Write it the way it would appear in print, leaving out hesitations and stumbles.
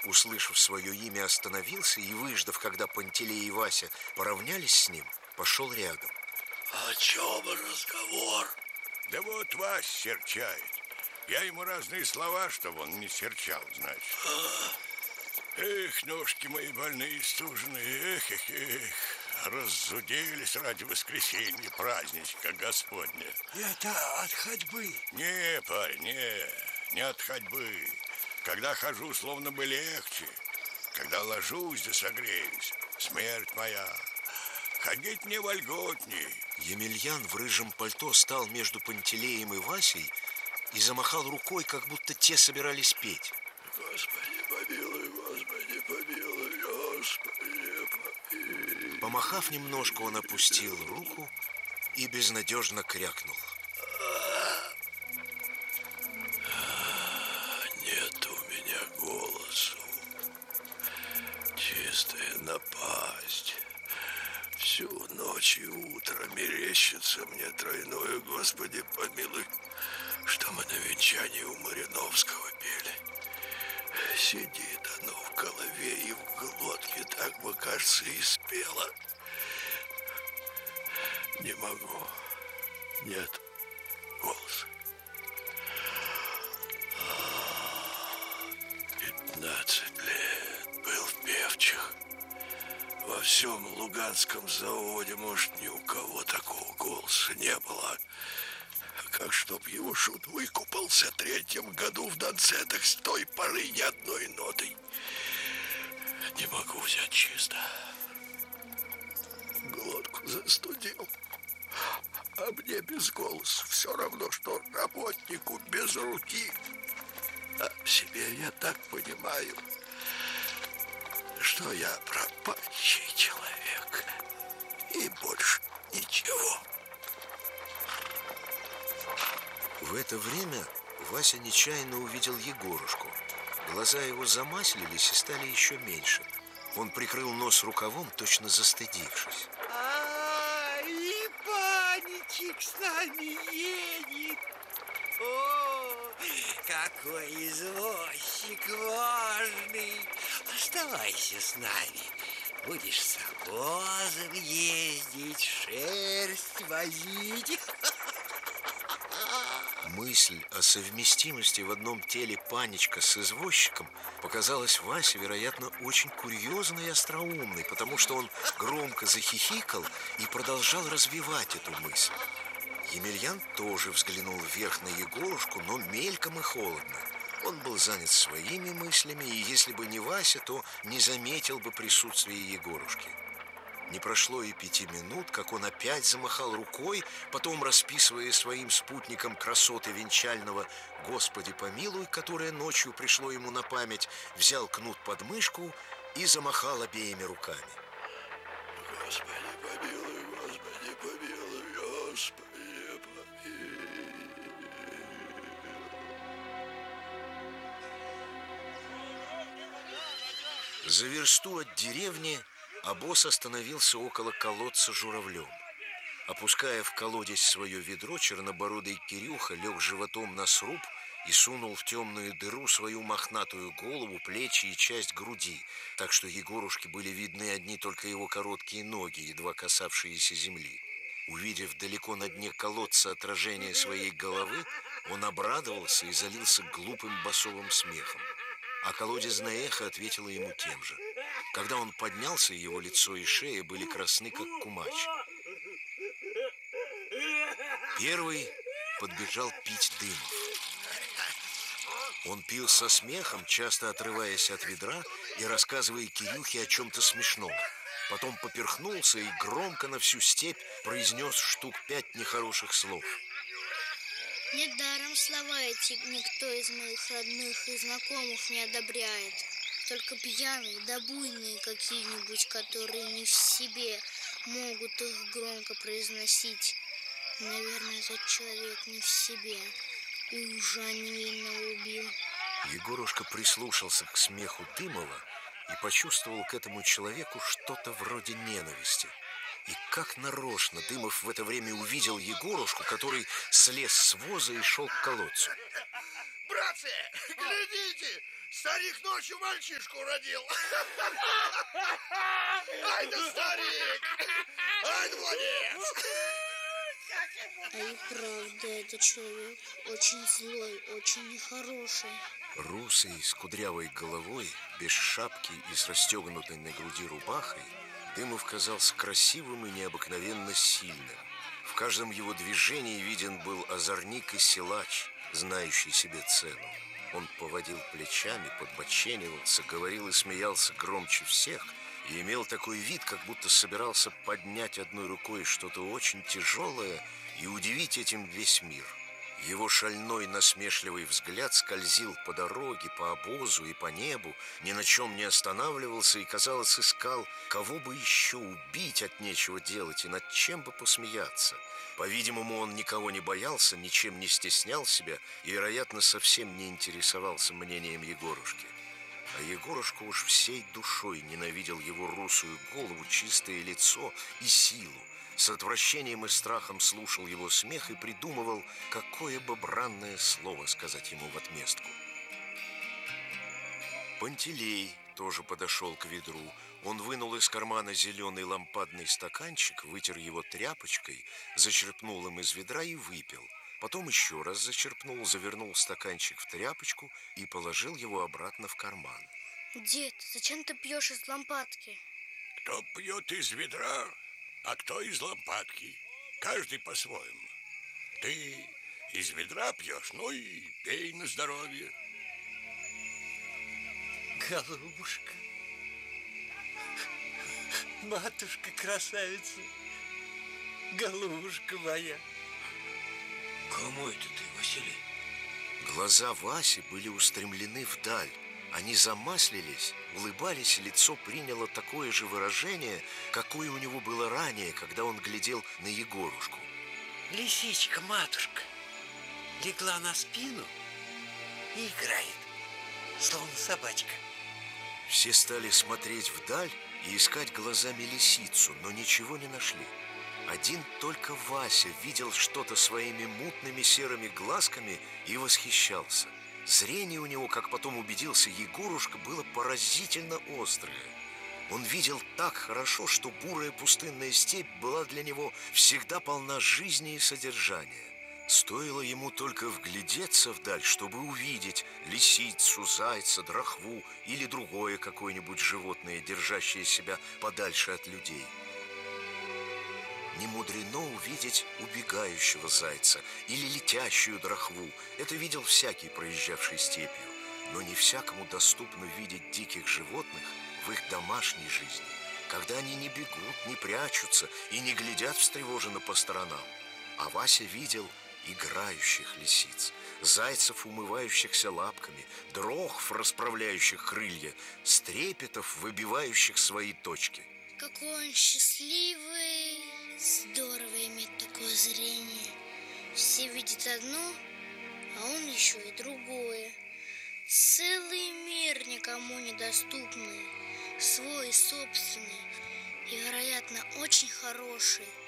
услышав свое имя, остановился и, выждав, когда Пантелей и Вася поравнялись с ним, пошел рядом. О чем разговор? Да вот Вася серчает. Я ему разные слова, чтобы он не серчал, значит. Эх, ножки мои больные, стуженные, эх. Раззуделись ради воскресенья, праздничка Господня. Это от ходьбы? Не, парень, не от ходьбы. Когда хожу, словно бы легче. Когда ложусь да согреюсь, смерть моя. Ходить мне вольготней. Емельян в рыжем пальто стал между Пантелеем и Васей и замахал рукой, как будто те собирались петь. Господи, помилуй, Господи, помилуй, Господи, помилуй. Помахав немножко, он опустил руку и безнадежно крякнул. Нет у меня голосу. Чистая напасть. Всю ночь и утро мерещится мне тройное, Господи, помилуй, что мы на венчании у Мариновского пели. Сидит оно в голове и в глотке, так бы, кажется, и спела. Не могу. Нет голоса. 15 лет был в певчих. Во всем Луганском заводе, может, ни у кого такого голоса не было. Как чтоб его шут выкупался в 3-м году в Донце, так с той поры ни одной нотой не могу взять чисто. Глотку застудил. А мне без голоса все равно, что работнику без руки. А в себе я так понимаю, что я пропащий человек и больше ничего. В это время Вася нечаянно увидел Егорушку. Глаза его замаслились и стали еще меньше. Он прикрыл нос рукавом, точно застыдившись. И Паничек с нами едет. О, какой извозчик важный. Оставайся с нами. Будешь с обозом ездить, шерсть возить. Мысль о совместимости в одном теле Паничка с извозчиком показалась Васе, вероятно, очень курьезной и остроумной, потому что он громко захихикал и продолжал развивать эту мысль. Емельян тоже взглянул вверх на Егорушку, но мельком и холодно. Он был занят своими мыслями, и если бы не Вася, то не заметил бы присутствия Егорушки. Не прошло и 5 минут, как он опять замахал рукой, потом, расписывая своим спутникам красоты венчального «Господи помилуй», которое ночью пришло ему на память, взял кнут под мышку и замахал обеими руками. Господи, помилуй, Господи, помилуй, Господи, помилуй. За версту от деревни обоз остановился около колодца журавлем. Опуская в колодец свое ведро, чернобородый Кирюха лег животом на сруб и сунул в темную дыру свою мохнатую голову, плечи и часть груди, так что Егорушке были видны одни только его короткие ноги, едва касавшиеся земли. Увидев далеко на дне колодца отражение своей головы, он обрадовался и залился глупым басовым смехом. А колодезное эхо ответило ему тем же. Когда он поднялся, его лицо и шея были красны, как кумач. Первый подбежал пить Дымов. Он пил со смехом, часто отрываясь от ведра и рассказывая Кирюхе о чем-то смешном. Потом поперхнулся и громко на всю степь произнес штук 5 нехороших слов. Недаром слова эти никто из моих родных и знакомых не одобряет. Только пьяные да буйные какие-нибудь, которые не в себе, могут их громко произносить. Наверное, этот человек не в себе и уже невинного убил. Егорушка прислушался к смеху Дымова и почувствовал к этому человеку что-то вроде ненависти. И как нарочно Дымов в это время увидел Егорушку, который слез с воза и шел к колодцу. Братцы, глядите, старик ночью мальчишку родил. Ай да старик! Ай да молодец! А и правда, этот человек очень злой, очень нехороший. Русый, с кудрявой головой, без шапки и с расстегнутой на груди рубахой, Дымов казался красивым и необыкновенно сильным. В каждом его движении виден был озорник и силач, знающий себе цену. Он поводил плечами, подбоченивался, говорил и смеялся громче всех и имел такой вид, как будто собирался поднять одной рукой что-то очень тяжелое и удивить этим весь мир. Его шальной насмешливый взгляд скользил по дороге, по обозу и по небу, ни на чем не останавливался и, казалось, искал, кого бы еще убить от нечего делать и над чем бы посмеяться. По-видимому, он никого не боялся, ничем не стеснял себя и, вероятно, совсем не интересовался мнением Егорушки. А Егорушка уж всей душой ненавидел его русую голову, чистое лицо и силу. С отвращением и страхом слушал его смех и придумывал, какое бы бранное слово сказать ему в отместку. Пантелей тоже подошел к ведру. Он вынул из кармана зеленый лампадный стаканчик, вытер его тряпочкой, зачерпнул им из ведра и выпил. Потом еще раз зачерпнул, завернул стаканчик в тряпочку и положил его обратно в карман. Дед, зачем ты пьешь из лампадки? Кто пьет из ведра, а кто из лампадки. Каждый по-своему. Ты из ведра пьешь, ну и пей на здоровье. Голубушка, матушка-красавица, голубушка моя. Кому это ты, Василий? Глаза Васи были устремлены вдаль. Они замаслились, улыбались, и лицо приняло такое же выражение, какое у него было ранее, когда он глядел на Егорушку. Лисичка, матушка, легла на спину и играет, словно собачка. Все стали смотреть вдаль и искать глазами лисицу, но ничего не нашли. Один только Вася видел что-то своими мутными серыми глазками и восхищался. Зрение у него, как потом убедился Егорушка, было поразительно острое. Он видел так хорошо, что бурая пустынная степь была для него всегда полна жизни и содержания. Стоило ему только вглядеться вдаль, чтобы увидеть лисицу, зайца, драхву или другое какое-нибудь животное, держащее себя подальше от людей. Не мудрено увидеть убегающего зайца или летящую драхву. Это видел всякий, проезжавший степью. Но не всякому доступно видеть диких животных в их домашней жизни, когда они не бегут, не прячутся и не глядят встревоженно по сторонам. А Вася видел играющих лисиц, зайцев, умывающихся лапками, дрохв, расправляющих крылья, стрепетов, выбивающих свои точки. Какой он счастливый! Здорово иметь такое зрение. Все видят одно, а он еще и другое. Целый мир никому недоступный, свой собственный и, вероятно, очень хороший.